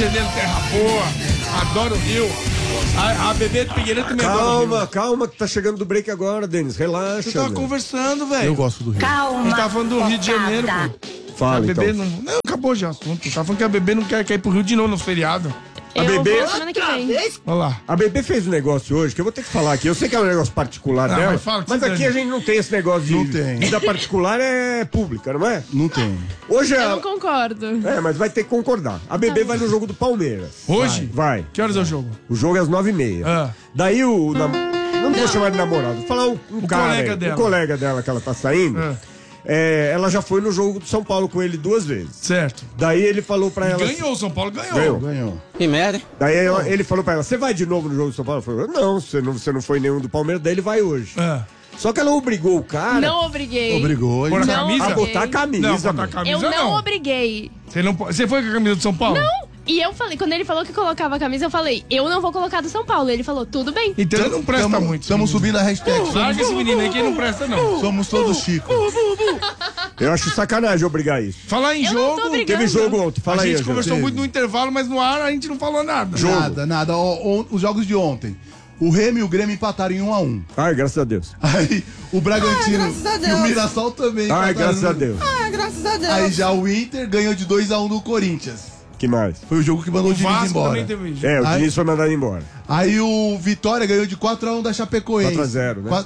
Geneiro terra boa, adoro o Rio. A bebê do Figueiredo também adora. Calma, que tá chegando do break agora, Denis. Relaxa. Eu tava conversando, velho. Eu gosto do Rio. Calma. A gente tava falando do Rio de Janeiro, pô. Fala, A bebê então. não, acabou já o assunto. Tava falando que a bebê não quer ir pro Rio de novo no feriado. A bebê... vou semana que vem. Olha lá. A bebê fez um negócio hoje que eu vou ter que falar aqui. Eu sei que é um negócio particular Não, dela, mas fala, mas aqui a gente não tem esse negócio de... Não tem. Vida particular é pública, não é? Não tem. Hoje Eu não concordo. mas vai ter que concordar. A bebê vai no jogo do Palmeiras. Hoje? Vai. Que horas é o jogo? O jogo é às 9h30. Ah. Daí não vou chamar de namorado, vou falar um cara colega aí, dela. o colega dela que ela tá saindo. Ah. Ela já foi no jogo do São Paulo com ele 2 vezes. Certo. Daí ele falou pra ela... Ganhou, o São Paulo ganhou. Ganhou. Que merda. Daí ele falou pra ela, você vai de novo no jogo do São Paulo? Ela falou, não, você não foi nenhum do Palmeiras, daí ele vai hoje. Ah. Só que ela obrigou o cara Não obriguei. Obrigou. Por a Não, camisa? a botar a camisa. Não, botar a mano. camisa Eu não obriguei. Você foi com a camisa do São Paulo? Não. E eu falei, quando ele falou que colocava a camisa, eu falei, eu não vou colocar do São Paulo. Ele falou, tudo bem. Então ele não presta muito. Estamos subindo a hashtag. Larga esse menino aí que ele não presta, não. Somos todos Chico. Eu acho sacanagem obrigar isso. Falar em Eu não tô jogo, brigando. Teve jogo ontem, fala a aí. gente Angel. conversou teve. muito no intervalo, mas no ar a gente não falou nada. Nada. Os jogos de ontem. O Remo e o Grêmio empataram em 1-1. Ai, graças a Deus. Aí o Bragantino graças a e o Deus. Mirassol também. Ai, empataram graças no- a Deus. Graças a Deus. Aí já o Inter ganhou de 2-1 do Corinthians. Que mais? Foi o jogo que mandou o O Diniz Vasco embora. também teve jogo. O Ai. Diniz foi mandado embora. Aí o Vitória ganhou de 4-1 da Chapecoense. 4-0, né?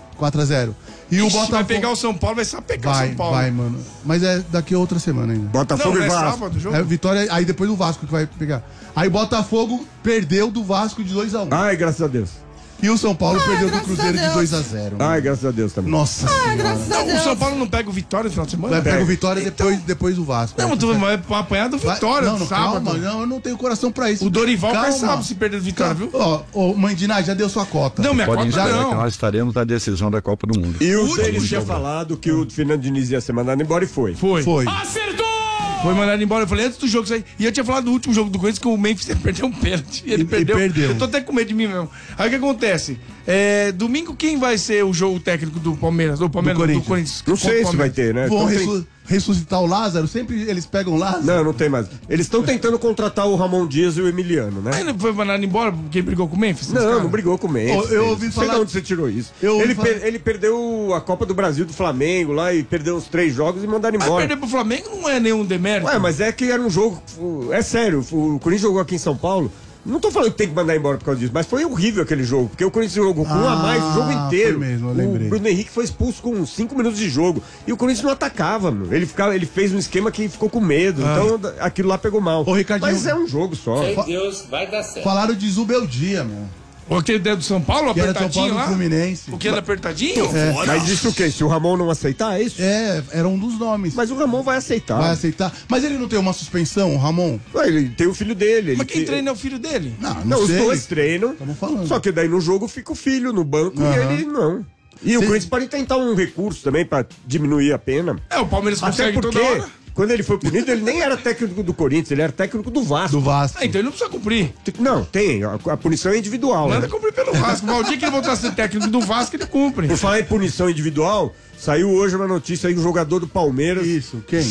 4-0. E o Ixi, Botafogo... vai pegar o São Paulo, vai sapecar o Vai, São Paulo. vai, mano. Mas é daqui a outra semana ainda. Botafogo Não, e é Vasco. sábado o jogo. É Vitória, aí depois o Vasco que vai pegar. Aí Botafogo perdeu do Vasco de 2-1. Ai, graças a Deus. E o São Paulo perdeu do graças Cruzeiro a de Deus. 2-0. Ai, graças a Deus também. Nossa senhora. Graças a Não, o Deus. São Paulo não pega o Vitória no final de semana? Vai pegar pega. o Vitória depois o Vasco. Não, mas tu vai apanhar do Vai- Vitória não, no não, sábado. calma, não, eu não tenho coração pra isso. O Dorival Calma. quer sabe se perder do Vitória, viu? Ó, Mãe Diná, já deu sua cota. Não, minha Podem cota esperar não. que nós estaremos na decisão da Copa do Mundo. E o Último Denis tinha jogo. falado que o Fernando Diniz ia ser mandado embora e foi. Foi. Foi. Acertou! Foi mandado embora. Eu falei antes do jogo sair. E eu tinha falado do último jogo do Corinthians que o Memphis perdeu um pênalti. E ele E perdeu. perdeu. Eu tô até com medo de mim mesmo. Aí o que acontece? Domingo quem vai ser o jogo técnico do Palmeiras? Do Palmeiras, Do do Corinthians. Corinthians. Não sei Contra o se vai Palmeiras. ter, né? Vão Então tem- ressuscitar o Lázaro? Sempre eles pegam o Lázaro? Não, não tem mais. Eles estão tentando contratar o Ramon Dias e o Emiliano, né? Aí não foi mandado embora porque ele brigou com o Memphis? esse Não, cara? não brigou com o Memphis. Eu ouvi Não falar- sei de onde você tirou isso. Eu ouvi Ele, falar- ele perdeu a Copa do Brasil do Flamengo lá e perdeu uns 3 jogos e mandaram Mas embora. perder pro Flamengo não é nenhum demérito. Ué, mas é que era um jogo. É sério, o Corinthians jogou aqui em São Paulo. Não tô falando que tem que mandar embora por causa disso, mas foi horrível aquele jogo, porque o Corinthians jogou com um a mais o jogo inteiro. foi mesmo, eu lembrei. O Bruno Henrique foi expulso com 5 minutos de jogo. E o Corinthians não atacava, mano. Ele fez um esquema que ficou com medo. Então aquilo lá pegou mal. Ô, Ricardinho- Mas é um jogo só. Deus, vai dar certo. Falaram de Zubeldia, meu. O aquele dedo do São Paulo, Que era de São apertadinho Paulo lá? do Fluminense. O que era apertadinho? Mas isso o quê? Se o Ramon não aceitar, é isso? Era um dos nomes. Mas o Ramon vai aceitar. Vai aceitar. Mas ele não tem uma suspensão, o Ramon? Ué, ele tem o filho dele. Mas quem treina é o filho dele? Não, os sei. dois treinam. Tamo falando. Só que daí no jogo fica o filho no banco e Aham. ele não. E o Cê- Corinthians pode tentar um recurso também pra diminuir a pena. O Palmeiras Até consegue porque, toda hora. quando ele foi punido, ele nem era técnico do Corinthians, ele era técnico do Vasco. Do Vasco. Então ele não precisa cumprir. Não, tem. A punição é individual. Manda Né? cumprir pelo Vasco. Mas o dia que ele voltar a ser técnico do Vasco, ele cumpre. Por falar em punição individual, saiu hoje uma notícia aí, um jogador do Palmeiras. Isso, quem?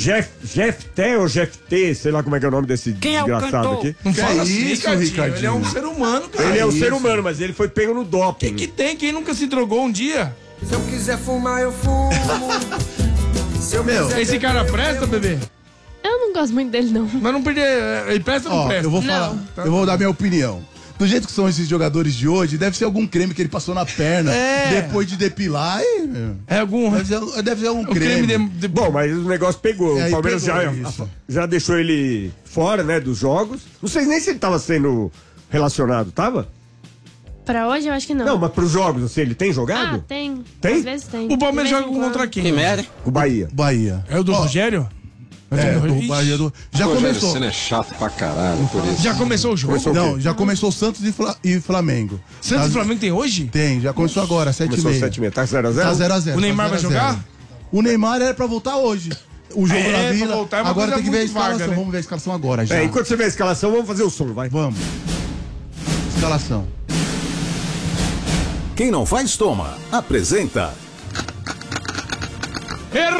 Jefté ou Jefté, sei lá como é que é o nome desse desgraçado aqui. Não Que fala é assim, isso, Ricardinho. Ricardinho? Ele é um ser humano, cara. Ele é um isso. ser humano, mas ele foi pego no doping. Que tem? Quem nunca se drogou um dia? Se eu quiser fumar, eu fumo. Se eu Meu, quiser Esse cara presta, bebê? Eu não gosto muito dele, não. Mas não perder. Ele presta ou não Ó, presta? eu vou Não. falar, eu vou dar minha opinião. Do jeito que são esses jogadores de hoje, deve ser algum creme que ele passou na perna depois de depilar. Meu. É algum. Deve ser algum O creme de. Bom, mas o negócio pegou. É, O aí Palmeiras pegou isso. já deixou ele fora, né, dos jogos. Não sei nem se ele tava sendo relacionado, tava? Pra hoje, eu acho que não. Não, mas pros jogos, assim, ele tem jogado? Ah, tem. Tem? Às vezes tem. O Palmeiras De vez joga em contra quando. quem? Que merda. O Bahia. Bahia. É o do Ó, Rogério? do Bahia. Já começou. é chato pra caralho por isso. Já começou o jogo? Começou o Não, quê? já começou Santos e Flamengo. Santos e Tá- Flamengo tem hoje? Tem, já começou agora, 7h30. Começou 7h30. Tá 0x0? Tá 0x0. O Neymar vai jogar? O Neymar era pra voltar hoje. O jogo É, da pra Vila. voltar é uma Agora coisa tem que ver a muito vaga, escalação. né? Vamos ver a escalação agora já. Enquanto você vê a escalação, vamos fazer o som, vai. Vamos. Escalação. Quem não faz, toma. Apresenta.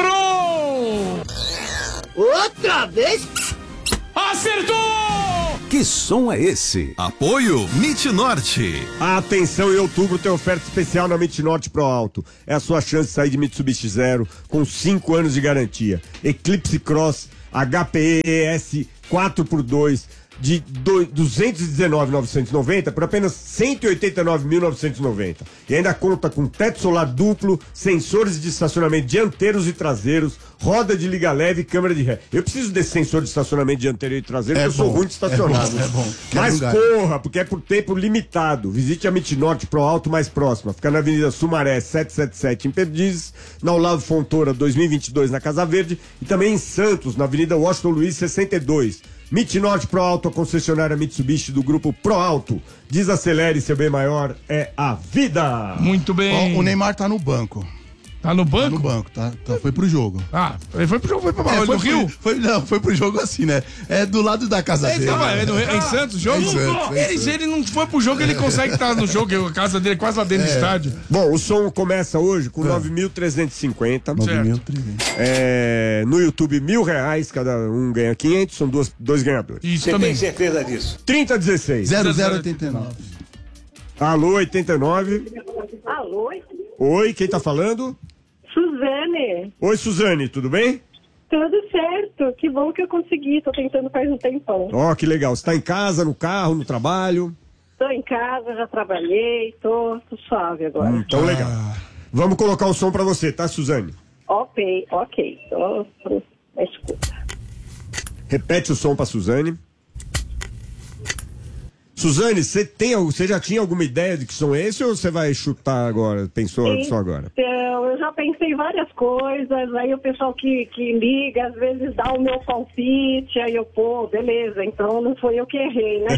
Errou! Outra vez? Acertou! Que som é esse? Apoio MIT Norte. Atenção, em outubro tem oferta especial na MIT Norte Pro Alto. É a sua chance de sair de Mitsubishi Zero com 5 anos de garantia. Eclipse Cross HPES 4x2 de 219.990 por apenas 189.990. E ainda conta com teto solar duplo, sensores de estacionamento dianteiros e traseiros, roda de liga leve e câmera de ré. Eu preciso desse sensor de estacionamento dianteiro e traseiro, porque eu sou ruim de estacionado. É bom. Mas corra, porque é por tempo limitado. Visite a MIT Norte Pro Alto mais próxima. Fica na Avenida Sumaré 777 em Perdizes, na Olavo Fontoura 2022 na Casa Verde e também em Santos, na Avenida Washington Luiz 62. MIT Norte Pro Alto, a concessionária Mitsubishi do grupo Pro Alto. Desacelere, seu bem maior é a vida. Muito bem. Ó, o Neymar tá no banco. Tá no banco? Tá no banco, tá, foi pro jogo. Ah, ele foi pro jogo, foi pra Barra do Rio? Foi pro jogo assim, né? É do lado da casa dele. É em Santos o jogo? Se ele não for pro jogo, ele consegue estar no jogo, a casa dele é quase lá dentro do estádio. Bom, o som começa hoje com 9.350. 9.350. No YouTube, R$1.000, cada um ganha 500, são dois ganhadores. Isso também. Tem certeza disso? 3016. 0089. Alô, 89. Alô? Oi, quem tá falando? Suzane. Oi, Suzane, tudo bem? Tudo certo. Que bom que eu consegui. Tô tentando faz um tempão. Ó, que legal. Você tá em casa, no carro, no trabalho? Tô em casa, já trabalhei, tô suave agora. Então, legal. Vamos colocar o som pra você, tá, Suzane? Ok. Tô na escuta. Repete o som pra Suzane. Suzane, você já tinha alguma ideia de que som é esse ou você vai chutar agora? Pensou só agora? Então, eu já pensei várias coisas, aí o pessoal que liga, às vezes dá o meu palpite, aí eu, beleza, então não foi eu que errei, né?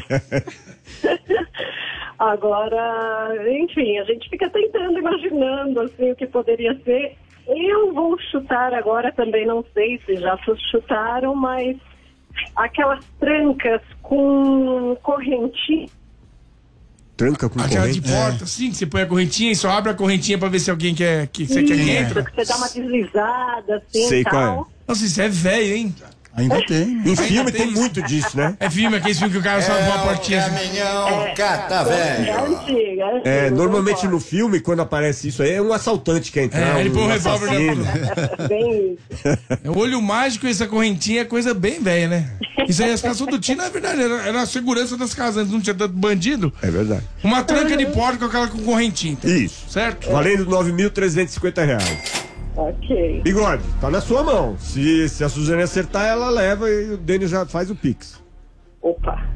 Agora, enfim, a gente fica tentando, imaginando, assim, o que poderia ser. Eu vou chutar agora, também não sei se já chutaram, mas aquelas trancas com correntinha. Tranca com aquela corrente? de porta, sim, que você põe a correntinha e só abre a correntinha pra ver se alguém quer que você quer que entra. Que você dá uma deslizada, assim, sei e tal. qual é. Nossa, isso é velho, hein? Ainda tem. Em filme tem muito disso, né? É filme, aquele filme que o cara só abre uma portinha assim. Caminhão, cata velho. É antiga. Normalmente no filme, quando aparece isso aí, é um assaltante que entra. Ele põe um revólver Bem isso. É o olho mágico e essa correntinha é coisa bem velha, né? Isso aí, as casas do Tino, na verdade, era a segurança das casas, antes não tinha tanto bandido. É verdade. Uma tranca de porta com aquela com correntinha. Então. Isso. Certo? Valendo R$9.350. Ok. Bigode, tá na sua mão. Se a Suzane acertar, ela leva e o Denis já faz o Pix. Opa.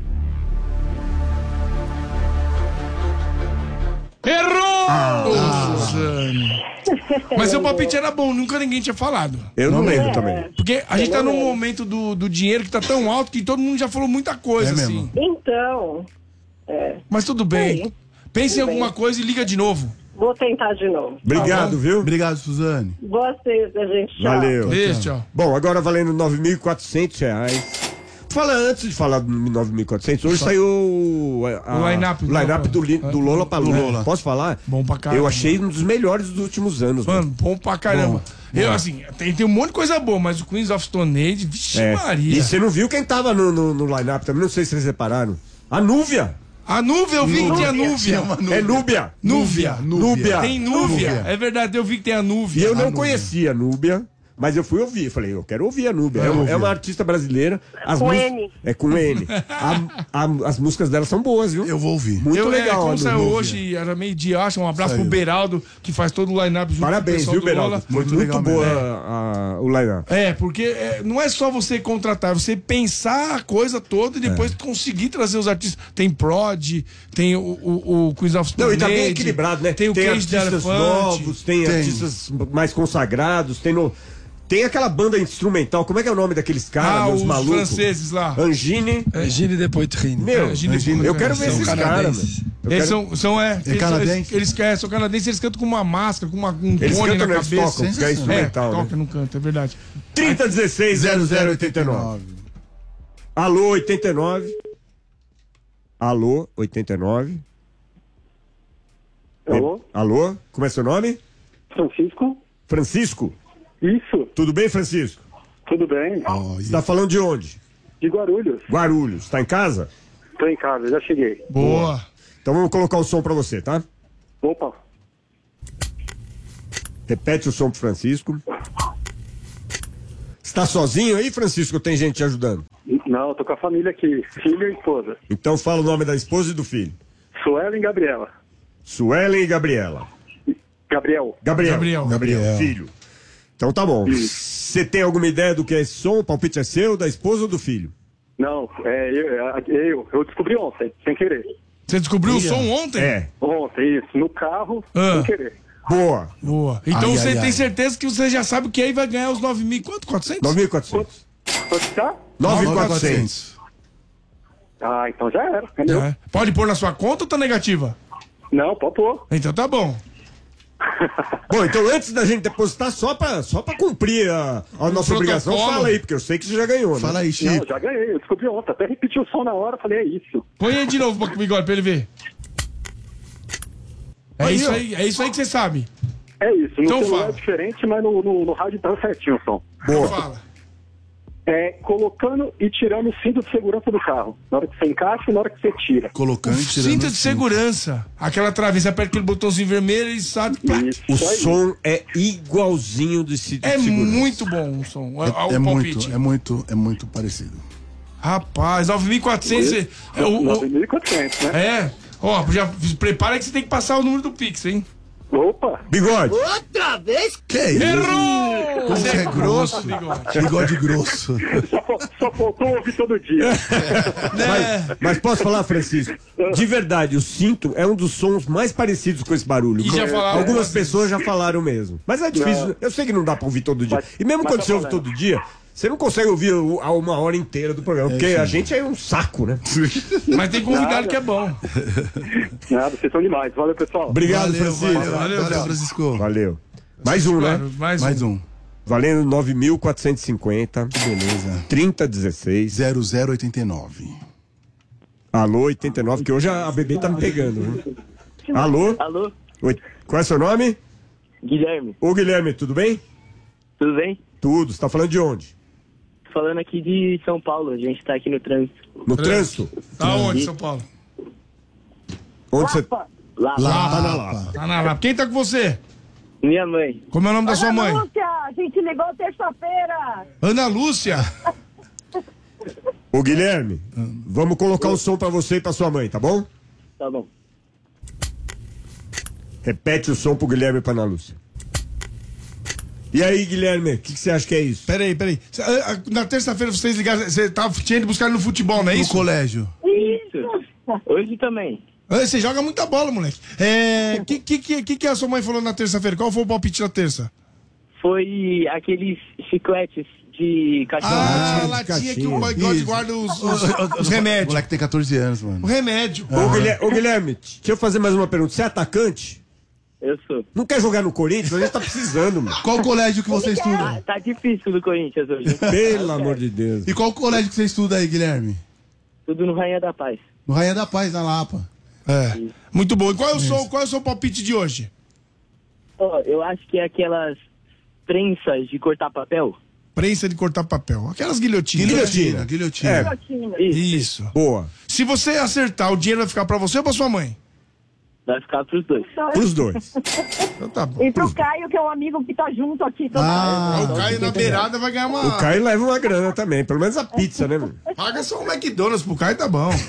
Errou! Suzane. Mas seu palpite era bom, nunca ninguém tinha falado. Eu não lembro também. Porque a gente tá num momento do dinheiro que tá tão alto que todo mundo já falou muita coisa, assim. Então. Mas tudo bem. Sim. Pense em alguma coisa e liga de novo. Vou tentar de novo. Obrigado, viu? Obrigado, Suzane. Boa sexta, gente. Tchau. Valeu. Beijo, tchau. Bom, agora valendo R$9.400. Antes de falar do 9.400, hoje saiu o line-up do Lollapalooza. Posso falar? Bom pra caramba. Eu achei um dos melhores dos últimos anos. Mano, bom pra caramba. Eu, assim, tem um monte de coisa boa, mas o Queens of Stone Age, vixe Maria. E você não viu quem tava no line-up também? Não sei se vocês repararam. A Núvia. A Núvia, eu vi que tinha Núvia. É Núbia. Núvia. Tem Núvia. É verdade, eu vi que tem a Núvia. E eu não conhecia a Núbia, mas eu fui ouvir. Falei, eu quero ouvir a Núbia. É uma artista brasileira. Com N. É com N. As músicas dela são boas, viu? Eu vou ouvir. Muito legal. Como saiu hoje, era meio-dia, acho. Um abraço pro Beraldo, que faz todo o line-up junto Parabéns, com o pessoal viu, Beraldo? Muito boa o line-up. Porque não é só você contratar, você pensar a coisa toda e depois conseguir trazer os artistas. Tem Prod, tem o Queens of Stone Não, e tá bem Age, equilibrado, né? Tem o Cage the artistas Elephant. novos, tem artistas mais consagrados, tem aquela banda instrumental, como é que é o nome daqueles caras, os malucos? Franceses lá. Angine. Angine de Poitrine. Meu, eu quero ver esses caras. Eles são canadenses? Eles são canadenses, eles cantam com uma máscara, com um eles cone na cantam, cabeça. Tocam, porque é instrumental, toca, não canta, é verdade. 3016-0089. Alô, 89. Alô, 89. Alô? Alô, como é seu nome? Francisco. Francisco? Isso. Tudo bem, Francisco? Tudo bem. Você tá falando de onde? De Guarulhos. Guarulhos. Tá em casa? Tô em casa, já cheguei. Boa. Então vamos colocar o som pra você, tá? Opa. Repete o som pro Francisco. Está sozinho aí, Francisco, ou tem gente te ajudando? Não, tô com a família aqui, filho e esposa. Então fala o nome da esposa e do filho. Suelen e Gabriela. Suelen e Gabriela. Gabriel, filho. Então tá bom. Você tem alguma ideia do que é esse som? O palpite é seu, da esposa ou do filho? Não, eu descobri ontem, sem querer. Você descobriu o som ontem? É. Ontem, isso, no carro, sem querer. Boa. Então você tem certeza que você já sabe que aí vai ganhar os 9.000, quanto? 400? 9.400. Quanto tá? 9.400. Ah, então já era, entendeu? É. Pode pôr na sua conta ou tá negativa? Não, pode pôr. Então tá bom. Bom, então antes da gente depositar, só pra cumprir a nossa obrigação, fala aí, porque eu sei que você já ganhou, né? Fala aí, Chico. Não, já ganhei, eu descobri ontem. Até repeti o som na hora, falei, é isso. Põe aí de novo, Bigode, pra ele ver. É isso aí que você sabe. É isso, no Então celular fala. é diferente, mas no rádio tá certinho o som. Boa. Fala. É colocando e tirando o cinto de segurança do carro. Na hora que você encaixa e na hora que você tira. Colocando e tirando. Cinto de segurança. Aquela trave, você aperta aquele botãozinho vermelho e sabe. Isso O aí. som é igualzinho de cinto É de segurança. muito bom o som. É muito parecido. Rapaz, 9.400. 9.400, né? É. Ó, já prepara que você tem que passar o número do Pix, hein? Opa! Bigode. Que isso? Errou! Você é grosso, Bigode. Bigode grosso. Só faltou ouvir todo dia. Mas posso falar, Francisco? De verdade, o cinto é um dos sons mais parecidos com esse barulho. E já falaram Algumas bastante. pessoas já falaram mesmo. Mas é difícil. Eu sei que não dá pra ouvir todo dia. E mesmo quando você ouve todo dia, você não consegue ouvir a 1 hora inteira do programa. Porque a gente é um saco, né? Mas tem convidado que é bom. Nada, vocês são demais. Valeu, pessoal. Obrigado, Francisco. Valeu, Francisco. Valeu. Mais um, né? Mais um. Valendo 9.450. Beleza. 3016. 0089. Alô, 89, que hoje a bebê tá me pegando. Viu? Alô? Alô? Oi. Qual é seu nome? Guilherme, Ô, Guilherme, tudo bem? tudo bem? Tudo. Você tá falando de onde? Falando aqui de São Paulo, a gente tá aqui no trânsito. No trânsito? Tá onde, São Paulo? Onde você... Lá. Tá na Lapa. Tá na Lapa. Quem tá com você? Minha mãe. Como é o nome da sua mãe? Lúcia, a gente ligou terça-feira. Ana Lúcia. Ô, Guilherme, vamos colocar o som pra você e pra sua mãe, tá bom? Tá bom. Repete o som pro Guilherme e pra Ana Lúcia. E aí, Guilherme, o que você acha que é isso? Peraí. Na terça-feira vocês ligaram, você tinha ido buscar ele no futebol, não é No isso? colégio. Isso. Hoje também. Você joga muita bola, moleque. Que a sua mãe falou na terça-feira? Qual foi o palpite da terça? Foi aqueles chicletes de cachorro. Ah, a de latinha que caixinha. o Bigode guarda os O remédios. moleque tem 14 anos, mano. O remédio. Ô, Guilherme, deixa eu fazer mais uma pergunta. Você é atacante? Eu sou. Não quer jogar no Corinthians? A gente tá precisando, mano. Qual colégio que você estuda? Tá difícil do Corinthians hoje. Pelo amor de Deus. E qual colégio que você estuda aí, Guilherme? Tudo no Rainha da Paz. No Rainha da Paz, na Lapa. É. Muito bom. E qual é o seu palpite de hoje? Ó, eu acho que é aquelas prensas de cortar papel. Prensa de cortar papel. Aquelas guilhotinas. Guilhotina. É, Isso. boa. Se você acertar, o dinheiro vai ficar pra você ou pra sua mãe? Vai ficar pros dois. Pros dois. Então tá bom. E pro Caio, que é um amigo que tá junto aqui. O Caio na beirada vai ganhar uma... O Caio leva uma grana também, pelo menos a pizza, né, mano? Paga só um McDonald's pro Caio, tá bom.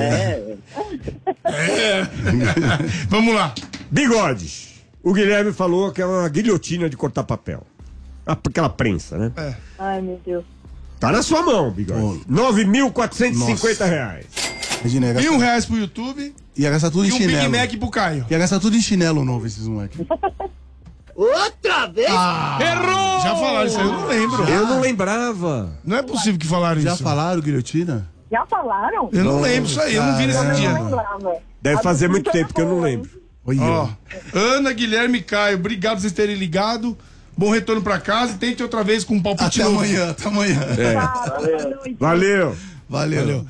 Vamos lá. Bigode. O Guilherme falou que é uma guilhotina de cortar papel. Aquela prensa, né? Ai, meu Deus. Tá na sua mão, Bigode. R$9.450. Imagina, ia gastar, R$1.000 pro YouTube ia gastar tudo e em um Big chinelo. Mac pro Caio. Ia gastar tudo em chinelo novo, esses moleques. Outra vez? Errou! Já falaram isso aí, eu não lembro. Eu não lembrava. Não é possível que falaram Já isso. falaram guilhotina? Já falaram? Eu não lembro isso aí, eu não vi nesse Caramba. dia. Não lembrava. Deve fazer muito tempo que eu não lembro. Oi, Ó, Ana, Guilherme e Caio, obrigado por vocês terem ligado. Bom retorno pra casa e tente outra vez com um palpite Até novo. amanhã, até amanhã. Valeu. Valeu.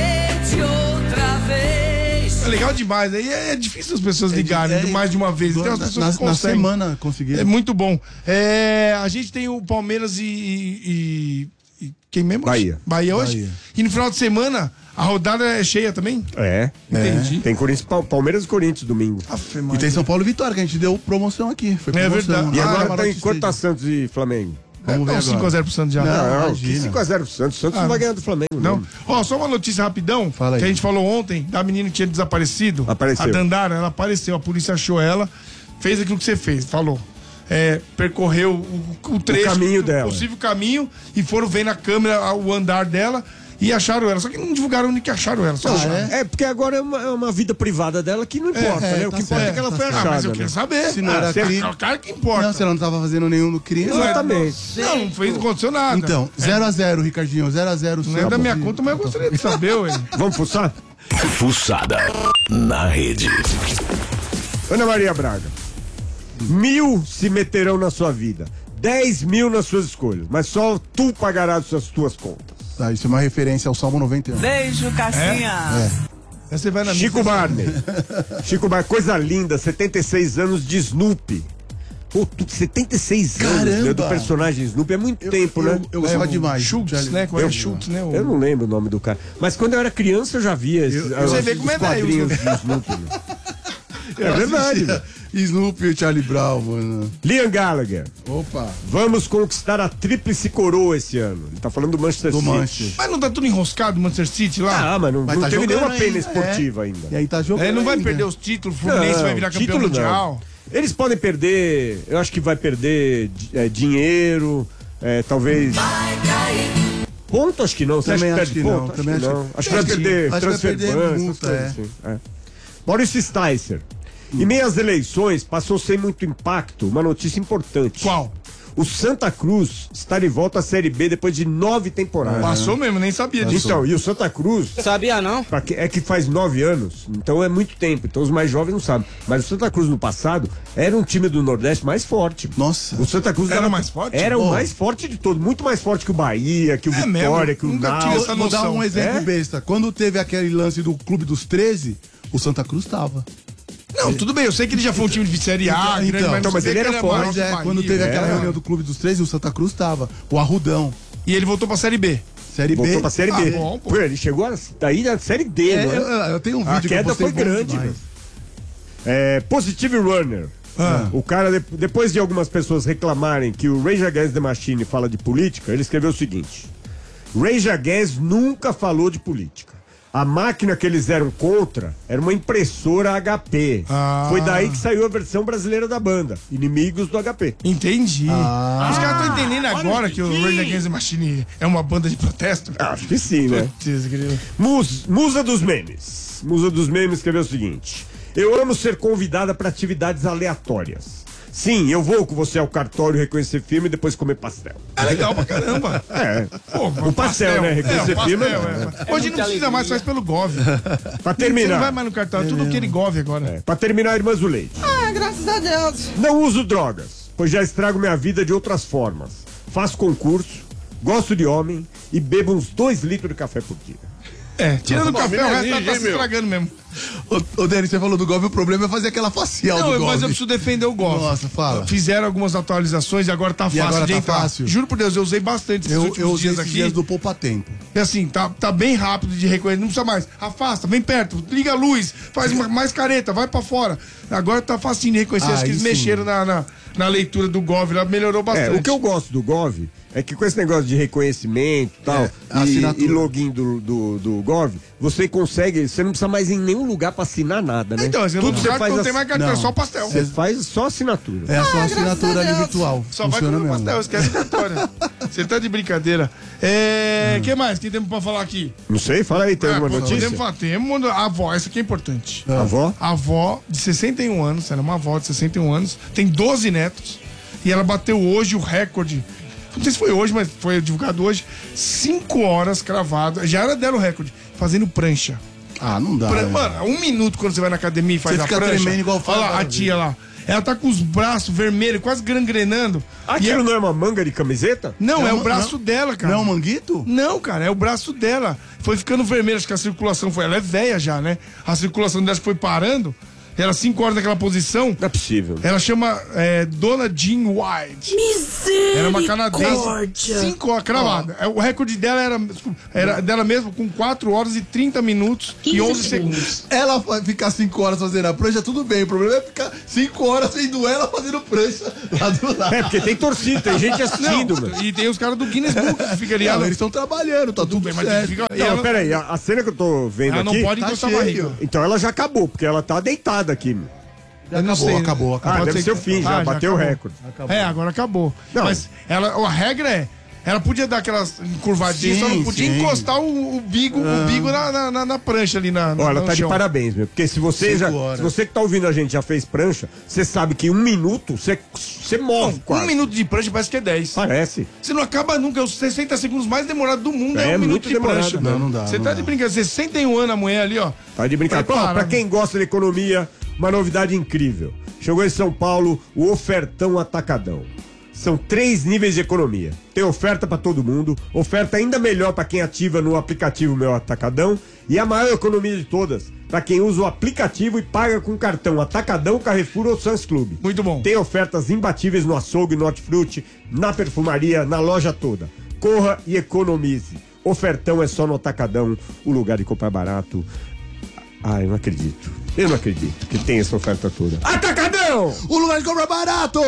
É legal demais, aí é difícil as pessoas ligarem mais de uma vez. Tem umas pessoas que Na conseguem. semana conseguiram. É muito bom. A gente tem o Palmeiras e e quem mesmo? Bahia. Bahia hoje. Bahia. E no final de semana, a rodada é cheia também? Entendi. Tem Palmeiras e Corinthians domingo. Afe, E tem São Paulo e Vitória, que a gente deu promoção aqui. Foi promoção. verdade. E Ah, agora Camarote tem quanto tá Stadium. Santos e Flamengo? Vamos ver agora. 5x0 pro Santos já. Não, que imagina. 5x0 pro Santos. O Santos não vai ganhar do Flamengo, Não. Ó, só uma notícia rapidão, Fala aí. que a gente falou ontem, da menina que tinha desaparecido. Apareceu. A Dandara, ela apareceu, a polícia achou ela, fez aquilo que você fez, falou. Percorreu o trecho, caminho dela. possível caminho, e foram ver na câmera o andar dela e acharam ela. Só que não divulgaram onde que acharam ela. Só acharam. É, porque agora é uma vida privada dela que não importa, né? O tá que importa é que ela foi certo. achada. Mas eu né? quero saber. Se não era crime- É o cara que importa. Não, se ela não tava fazendo nenhum no crime. Exatamente. Não fez, não aconteceu nada. Então, 0x0, Ricardinho, 0x0. Não é da minha conta, mas eu gostaria de saber, ué. Vamos fuçar? Fuçada na rede. Ana Maria Braga. 1.000 se meterão na sua vida. 10.000 nas suas escolhas. Mas só tu pagarás as tuas contas. Tá, isso é uma referência ao Salmo 91. Beijo, Cassinha. Aí você vai na Chico Barney. Chico Barney, coisa linda, 76 anos de Snoopy. Pô, 76 anos, né, Caramba! do personagem Snoopy. É muito tempo, né? Eu gostava demais. Schultz, Charlie. né? Qual é Schultz, né? Eu não lembro o nome do cara. Mas quando eu era criança eu já via Você vê como é velho, quadrinhos de Snoopy. Né? É verdade. velho. Snoopy e o Charlie Brown, mano. Liam Gallagher. Opa. Vamos conquistar a tríplice coroa esse ano. Ele tá falando do Manchester Do City. Manchester. Mas não tá tudo enroscado o Manchester City lá? Ah, mas não, Mas não tá teve jogando nenhuma pena ainda, esportiva ainda. E aí tá jogando. Ele não vai ainda. perder os títulos, o Fluminense vai virar campeão título mundial. não. Eles podem perder, eu acho que vai perder dinheiro, talvez. Ponto, acho que não. Você Também acha acho que que perde não, ponto? também Acho que acho não. que- Acho que vai perder acho que vai transfer perder ban, essas multa, coisas assim. Maurício Sticer. Em meio às eleições, passou sem muito impacto uma notícia importante. Qual? O Santa Cruz está de volta à Série B depois de 9 temporadas. Passou mesmo, nem sabia disso. Então, e o Santa Cruz. Sabia não? É que faz 9 anos, então é muito tempo. Então os mais jovens não sabem. Mas o Santa Cruz no passado era um time do Nordeste mais forte. Nossa. O Santa Cruz Era mais forte? Era o Pô. mais forte de todos. Muito mais forte que o Bahia, que o É Vitória, mesmo? que o Nunca tive Náutico. essa Vou dar noção. um exemplo É? besta. Quando teve aquele lance do Clube dos 13, o Santa Cruz tava. Não, tudo bem, eu sei que ele já foi um time de Série A, Então, grande, mas não mas sabia ele que era forte. maior Mas que o Bahia. quando teve aquela reunião do Clube dos 13, o Santa Cruz tava. O Arrudão. E ele voltou pra Série B. Série B. Voltou pra Série B. bom, pô. Pô, ele chegou daí na Série D, É, né? eu tenho um A vídeo que eu queda postei foi bom grande, demais. velho. Positive Runner. Ah. O cara, depois de algumas pessoas reclamarem que o Rage Against the Machine fala de política, ele escreveu o seguinte: Rage Against nunca falou de política. A máquina que eles eram contra era uma impressora HP. Ah. Foi daí que saiu a versão brasileira da banda, Inimigos do HP. Entendi. Os caras estão entendendo agora que o Rage Against the Machine é uma banda de protesto? Acho que sim, né? Putz, querido. Musa dos Memes. Musa dos Memes escreveu o seguinte: eu amo ser convidada para atividades aleatórias. Sim, eu vou com você ao cartório reconhecer filme e depois comer pastel. É legal pra caramba. Pô, O pastel, né? Reconhecer filme. Hoje não precisa mais, faz pelo Gov. Pra Você não vai terminar. mais no cartão, é tudo aquele Gov agora. Pra terminar, irmã Zuleide. Ah, graças a Deus. Não uso drogas, pois já estrago minha vida de outras formas. Faço concurso, gosto de homem e bebo uns 2 litros de café por dia. Tirando o café, o resto exige, tá hein, se meu? estragando mesmo. Ô, Denis, você falou do Gov, o problema é fazer aquela facial do Não, Gov. mas eu preciso defender o Gov. Nossa, fala. Fizeram algumas atualizações e agora tá fácil agora de tá entrar. fácil? Juro por Deus, eu usei bastante esses Eu últimos usei dias esses aqui. dias do Poupa Tempo. E assim, tá bem rápido de reconhecer, não precisa mais. Afasta, vem perto, liga a luz, faz mais careta, vai pra fora. Agora tá facinho de reconhecer, acho que eles sim. mexeram na leitura do Gov, lá melhorou bastante. O que eu gosto do Gov é que com esse negócio de reconhecimento e tal, assinatura. e login do Gov, você consegue, você não precisa mais em nenhum lugar pra assinar nada, né? Então, você Tudo não tem mais cartão, é Não. só pastel. Você faz só assinatura. É só assinatura ali virtual. Só vai Funciona comer mesmo. pastel, esquece a vitória. Você tá de brincadeira. Que mais que temos pra falar aqui? Não sei, fala aí, tem alguma notícia? Podemos falar, temos a avó, essa aqui é importante. A avó? A avó de 61 anos, ela é uma avó de 61 anos, tem 12 netos e ela bateu hoje o recorde. Não sei se foi hoje, mas foi divulgado hoje. 5 horas cravado. Já era dela o recorde, fazendo prancha. Ah, não dá. né? Mano, 1 minuto quando você vai na academia e faz Você a fica prancha. tremendo igual Olha lá, fala, a tia lá. Ela tá com os braços vermelhos, quase gangrenando. Aquilo não é uma manga de camiseta? Não, é o uma- braço dela, cara. Não é um manguito? Não, cara, é o braço dela. Foi ficando vermelho, acho que a circulação foi. Ela é velha já, né? A circulação dela foi parando. Era 5 horas naquela posição. Não é possível. Ela chama Dona Jean White. Misericórdia. Era uma canadense. 5 horas, cravada. O recorde dela era dela mesma com 4 horas e 30 minutos e 11 segundos. Ela ficar 5 horas fazendo a prancha, tudo bem. O problema é ficar 5 horas vendo ela fazendo prancha lá do lado. Porque tem torcida, tem gente assistindo, mano. E tem os caras do Guinness Book que ficam ali. Eles estão trabalhando, tá tudo bem, mas Não, peraí, a cena que eu tô vendo ela aqui... não pode encostar a barriga. Então ela já acabou, porque ela tá deitada aqui. Acabou. Ah, deve ser o fim, já bateu o recorde. Agora acabou. Não. Mas a regra ela podia dar aquelas encurvadinhas, só não podia encostar o bigo na prancha ali Olha, ela tá de parabéns, meu. Porque se você que tá ouvindo a gente já fez prancha, você sabe que 1 minuto você morre quase. 1 minuto de prancha parece que é 10. Parece. Você não acaba nunca. Os 60 segundos mais demorados do mundo é 1 minuto muito de prancha. demorado. Não dá. Você tá de brincadeira. 61 anos a mulher ali, ó. Tá de brincadeira. Pra quem gosta de economia, uma novidade incrível. Chegou em São Paulo o Ofertão Atacadão. São 3 níveis de economia. Tem oferta para todo mundo, oferta ainda melhor para quem ativa no aplicativo Meu Atacadão e a maior economia de todas para quem usa o aplicativo e paga com cartão Atacadão, Carrefour ou Sam's Club. Muito bom. Tem ofertas imbatíveis no açougue, no hortifruti, na perfumaria, na loja toda. Corra e economize. Ofertão é só no Atacadão, o lugar de comprar barato. Ah, eu não acredito que tem essa oferta toda. Atacadão! O lugar de comprar barato!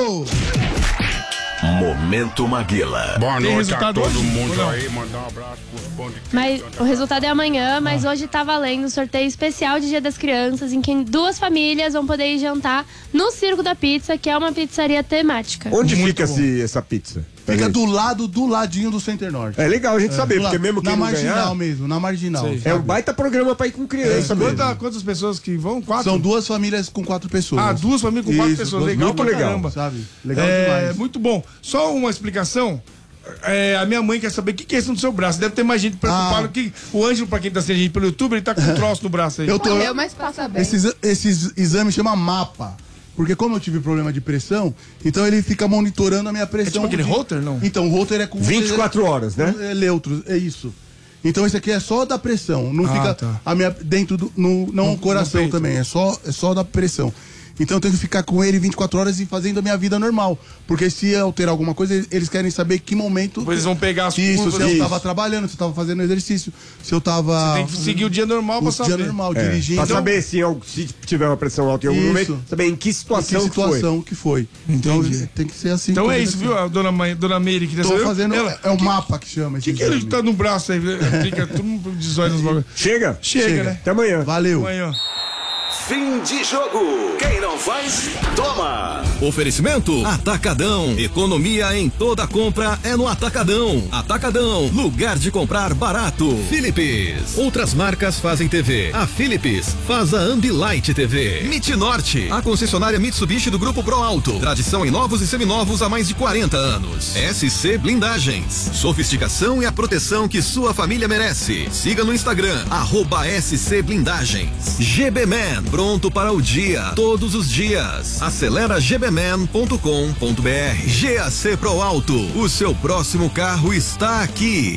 Momento Maguila. Boa noite a todo hoje? mundo aí, mandar um abraço pros pão de queijo. Mas o resultado é amanhã, mas hoje tá valendo um sorteio especial de Dia das Crianças, em que 2 famílias vão poder ir jantar no Circo da Pizza, que é uma pizzaria temática. Onde fica essa pizza? Fica do ladinho do Center Norte. É legal a gente saber, porque mesmo quem na não marginal ganhar... mesmo, na marginal. É um baita programa pra ir com criança mesmo. Quantas pessoas que vão? 4? São 2 famílias com 4 pessoas. Ah, 2 famílias com 4 pessoas. Legal muito pra legal, caramba. Sabe? Legal demais. Muito bom. Só uma explicação. A minha mãe quer saber o que é isso no seu braço. Deve ter mais gente preocupada. O Ângelo, pra quem tá assistindo a gente pelo YouTube, ele tá com um troço no braço aí. Mas passa bem. Esses exames chama MAPA. Porque como eu tive problema de pressão, então ele fica monitorando a minha pressão. É tipo aquele Holter, não? Então, o Holter é com 24 horas, né? É neutro, é isso. Então esse aqui é só da pressão, não fica a minha dentro do no coração no também, é só da pressão. Então eu tenho que ficar com ele 24 horas e fazendo a minha vida normal. Porque se alterar alguma coisa, eles querem saber que momento. Eles vão pegar as curvas. Se eu tava trabalhando, se eu tava fazendo exercício, se eu tava. Você tem que seguir o dia normal pra saber. O dia normal, dirigindo. Pra saber se tiver uma pressão alta em algum momento, saber em que situação que foi. Então tem que ser assim. Então é isso, viu, dona Meire? Que tô fazendo. É o mapa que chama. O que ele tá no braço aí? Fica todo mundo de zóio nos bagulhos. Chega, né? Até amanhã. Valeu. Amanhã. Fim de jogo. Quem não faz, toma. Oferecimento Atacadão. Economia em toda compra é no Atacadão. Atacadão, lugar de comprar barato. Philips. Outras marcas fazem TV. A Philips faz a Ambilight TV. MIT Norte, a concessionária Mitsubishi do Grupo Pro Alto. Tradição em novos e seminovos há mais de 40 anos. SC Blindagens. Sofisticação e a proteção que sua família merece. Siga no Instagram, @SC Blindagens. GB Man, pronto para o dia, todos os dias. Acelera gbman.com.br. GAC Pro Alto, o seu próximo carro está aqui.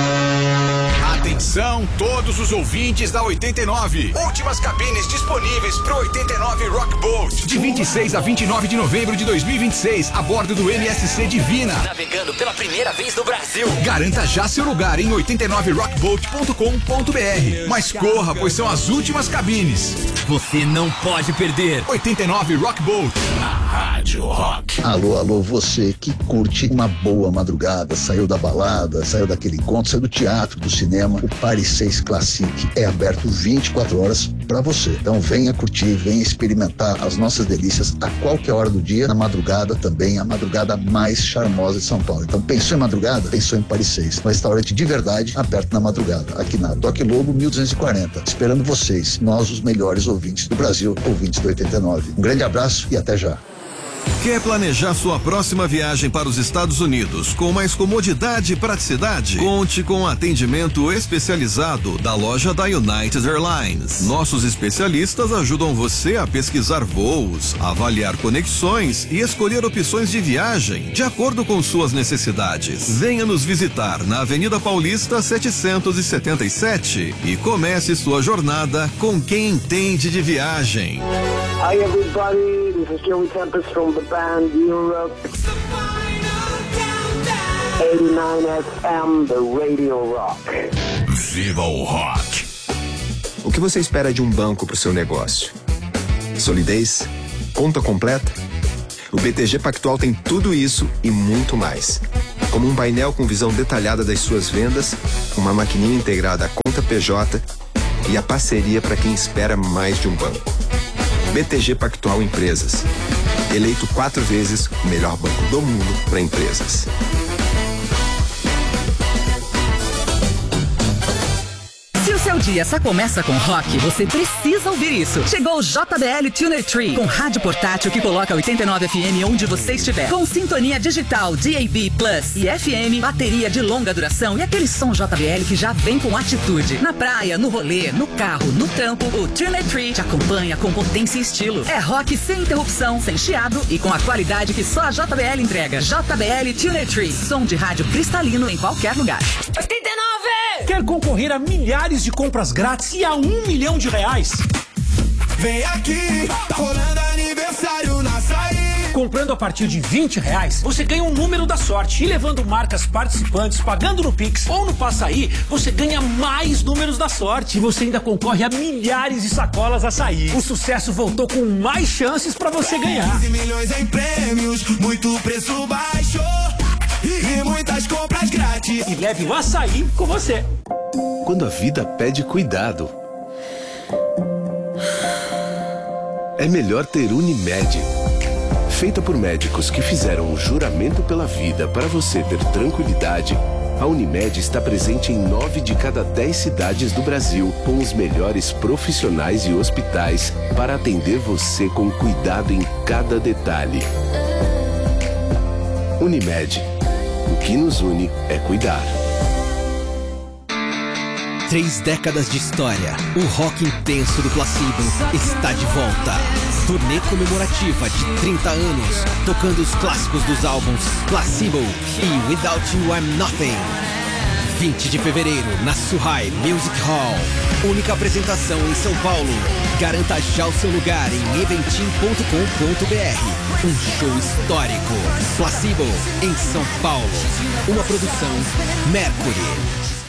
Atenção, todos os ouvintes da 89. Últimas cabines disponíveis pro 89 Rock Boat. De 26 a 29 de novembro de 2026, a bordo do MSC Divina. Navegando pela primeira vez no Brasil. Garanta já seu lugar em 89rockboat.com.br. Mas corra, pois são as últimas cabines. Você não pode perder. 89 Rock Boat. A Rádio Rock. Alô, você que curte uma boa madrugada, saiu da balada, saiu daquele encontro, saiu do teatro, do cinema. O Paris 6 Classic é aberto 24 horas para você. Então venha curtir, venha experimentar as nossas delícias a qualquer hora do dia, na madrugada também, a madrugada mais charmosa de São Paulo. Então pensou em madrugada? Pensou em Paris 6. Um restaurante de verdade aberto na madrugada, aqui na Doc Lobo 1240. Esperando vocês, nós os melhores ouvintes do Brasil, ouvintes do 89. Um grande abraço e até já. Quer planejar sua próxima viagem para os Estados Unidos com mais comodidade e praticidade? Conte com atendimento especializado da loja da United Airlines. Nossos especialistas ajudam você a pesquisar voos, avaliar conexões e escolher opções de viagem de acordo com suas necessidades. Venha nos visitar na Avenida Paulista 777 e comece sua jornada com quem entende de viagem. Hi everybody, this is Joey Tempest from the band Europe. 89 FM, the Radio Rock. Viva o rock! O que você espera de um banco para o seu negócio? Solidez? Conta completa? O BTG Pactual tem tudo isso e muito mais. Como um painel com visão detalhada das suas vendas, uma maquininha integrada à conta PJ e a parceria para quem espera mais de um banco. BTG Pactual Empresas. Eleito 4 vezes o melhor banco do mundo para empresas. Se o seu dia só começa com rock, você precisa ouvir isso. Chegou o JBL Tuner Tree, com rádio portátil que coloca 89 FM onde você estiver. Com sintonia digital DAB Plus e FM, bateria de longa duração e aquele som JBL que já vem com atitude. Na praia, no rolê, no carro, no trampo, o Tuner Tree te acompanha com potência e estilo. É rock sem interrupção, sem chiado e com a qualidade que só a JBL entrega. JBL Tuner Tree, som de rádio cristalino em qualquer lugar. 89! Quer concorrer a milhares de compras grátis e a R$1 milhão? Vem aqui, tá rolando aniversário na Açaí. Comprando a partir de R$20, você ganha um número da sorte. E levando marcas participantes, pagando no Pix ou no Passaí, você ganha mais números da sorte. E você ainda concorre a milhares de sacolas Açaí. O sucesso voltou com mais chances pra você ganhar. 15 milhões em prêmios, muito preço baixo e muitas compras grátis. E leve o Açaí com você. Quando a vida pede cuidado, é melhor ter Unimed. Feita por médicos que fizeram o juramento pela vida para você ter tranquilidade, a Unimed está presente em 9 de cada 10 cidades do Brasil, com os melhores profissionais e hospitais para atender você com cuidado em cada detalhe. Unimed. O que nos une é cuidar. 3 décadas de história. O rock intenso do Placebo está de volta. Turnê comemorativa de 30 anos, tocando os clássicos dos álbuns Placebo e Without You I'm Nothing. 20 de fevereiro, na Suhai Music Hall. Única apresentação em São Paulo. Garanta já o seu lugar em eventim.com.br. Um show histórico. Placebo, em São Paulo. Uma produção Mercury.